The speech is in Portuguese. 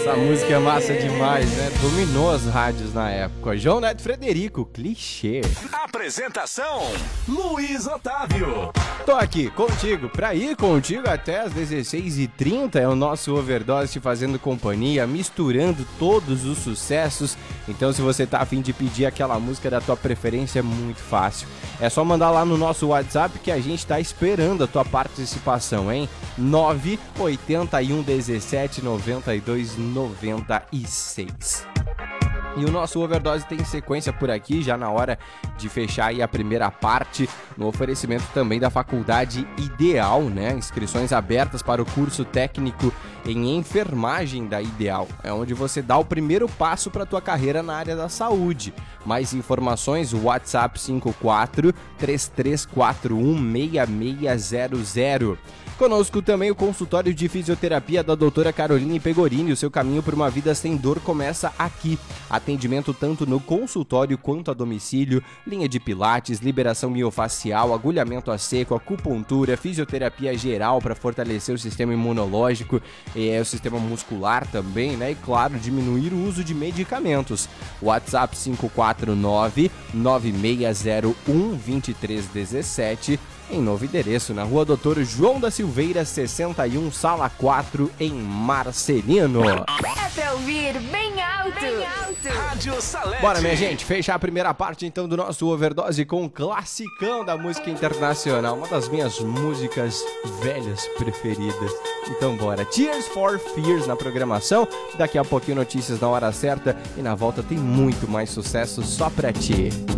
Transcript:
Essa música é massa demais, né? Dominou as rádios na época. João Neto Frederico, Clichê. Apresentação: Luiz Otávio. Tô aqui contigo, pra ir contigo até as 16h30, é o nosso Overdose te fazendo companhia, misturando todos os sucessos. Então se você tá a fim de pedir aquela música da tua preferência, é muito fácil. É só mandar lá no nosso WhatsApp que a gente tá esperando a tua participação, hein? 981 17 92 96. E o nosso Overdose tem sequência por aqui, já na hora de fechar aí a primeira parte, no oferecimento também da Faculdade Ideal, né? Inscrições abertas para o curso técnico em enfermagem da Ideal. É onde você dá o primeiro passo para a tua carreira na área da saúde. Mais informações, WhatsApp 54 3341 6600. Conosco também o consultório de fisioterapia da doutora Caroline Pegorini. O seu caminho para uma vida sem dor começa aqui. Atendimento tanto no consultório quanto a domicílio, linha de pilates, liberação miofacial, agulhamento a seco, acupuntura, fisioterapia geral para fortalecer o sistema imunológico e o sistema muscular também, né? E claro, diminuir o uso de medicamentos. WhatsApp 549-9601-2317. Em novo endereço, na Rua Doutor João da Silveira, 61, Sala 4, em Marcelino. É pra ouvir bem alto. Rádio Salete. Bora, minha gente, fechar a primeira parte então do nosso Overdose com um classicão da música internacional, uma das minhas músicas velhas preferidas. Então bora, Tears for Fears na programação, daqui a pouquinho notícias na hora certa e na volta tem muito mais sucesso só pra ti.